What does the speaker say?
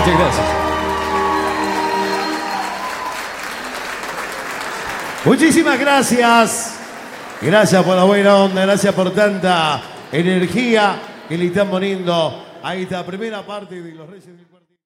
Muchas gracias. Muchísimas gracias. Gracias por la buena onda, gracias por tanta energía que le están poniendo a esta primera parte de Los Reyes del...